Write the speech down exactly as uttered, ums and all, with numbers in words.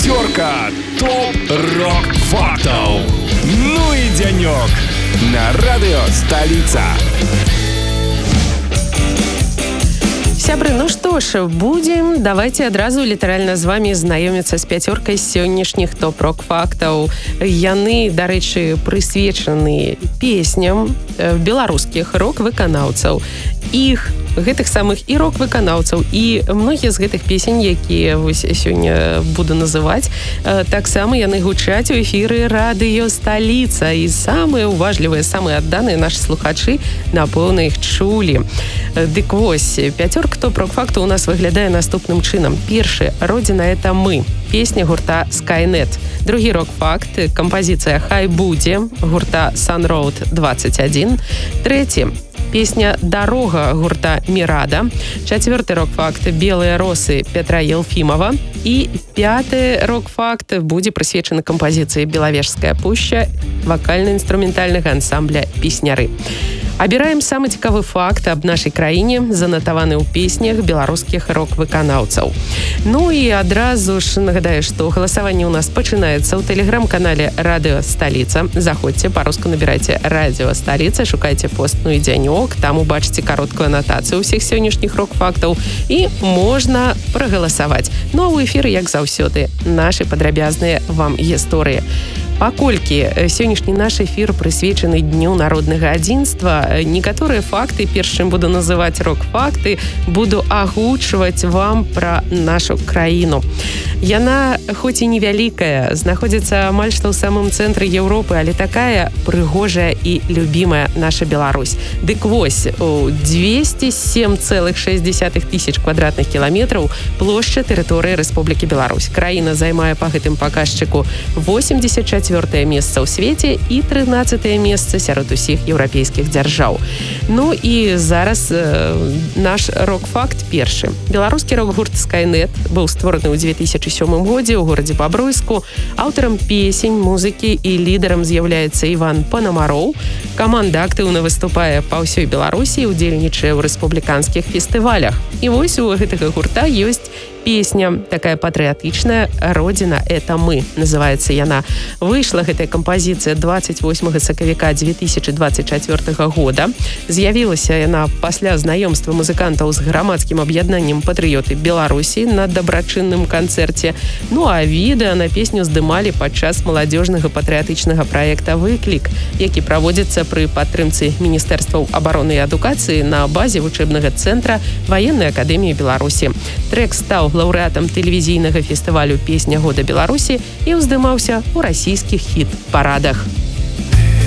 Пятерка топ-рок-фактов. Ну и денек на радио «Столица». Сябры, ну што ж, будзем давайте адразу літаральна з вамі знаёміцца з пяцёркай сённяшніх топ-рок-фактаў. Яны, дарэчы, прысвечаны песням беларускіх рок-выканаўцаў. Іх гэтых самых і рок-выканаўцаў, і многія з гэтых песень, якія вось сёння буду называць, таксама яны гучаць у эфіры радыё «Сталіца». І самыя уважлівыя, самыя адданыя нашы слухачы, напэўна, іх чулі. Дык вось, пяцёрка топ-рок-факту у нас выглядае наступным чынам. Першы, «Родина — это мы», песня гурта Skynet. Другі рок-факт, кампазіцыя «Хай будзе» гурта Sunroad двадцать один. Трэці, песня «Дорога» гурта «Мирада». Чацвёрты рок-факт «Белые росы» Петра Елфимова. І пяты рок-факт будзе прысвечаны кампазіцыі «Белавежская пуща» вакальна-інструментальнага ансамбля «Песняры». Абіраем самы цікавы факт аб нашай краіне, занатаваны ў песнях беларускіх рок-выканаўцаў. Ну і адразу ж нагадаю, што галасаванне ў нас пачынаецца ў тэлеграм-канале «Радыё Сталіца». Заходзьце, па-руску набірайце «Радыё Сталіца», шукайце пост «Ну і дзянёк», там убачыце кароткую анатацыю ўсіх сённяшніх рок-фактаў і можна прагаласаваць. Ну а ў эфіры, як заўсёды, нашы падрабязныя вам гісторыі. Паколькі сённяшні наш эфір прысвечаны Дню народнага адзінства, некаторыя факты, перш чым буду называць рок-факты, буду агучваць вам пра нашу краіну. Яна, хоць і невялікая, знаходзіцца амаль што ў самым цэнтры Еўропы, але такая прыгожая і любімая наша Беларусь. Дык вось, у двести семь целых шесть десятых тысяч квадратных кіламетраў плошча тэрыторыі Рэспублікі Беларусь. Краіна займае па гэтым паказчыку восемьдесят чацвёртае месца ў свеце і трынаццатае месца сярод усіх еўрапейскіх дзяржаў. Ну і зараз э, наш рок-факт першы. Беларускі рок-гурт Skynet быў створаны ў две тысячи сёмым годзе ў горадзе Бабруйску. Аўтарам песень, музыкі і лідарам з'яўляецца Іван Панамароў. Каманда актыўна выступае па ўсёй Беларусі, удзельнічае ў рэспубліканскіх фестывалях. І вось у гэтага гурта ёсць песня такая патрыятычная «Родина — это мы» называецца яна. Выйшла гэтая кампазіцыя двадцать восьмага сакавіка две тысячи двадцать чацвёртага года. З'явілася яна пасля знаёмства музыкантаў з грамадскім аб'яднаннем «Патрыёты Беларусі» на дабрачынным канцэрце. Ну а відэа на песню здымалі падчас маладзёжнага патрыятычнага праекта «Выклік», які праводзіцца пры падтрымцы Міністэрстваў абароны і адукацыі на базе вучэбнага цэнтра Ваеннай акадэміі Беларусі. Трэк стаў лаўрэатам тэлевізійнага фестывалю «Песня года Беларусі» і ўздымаўся ў расійскіх хіт-парадах.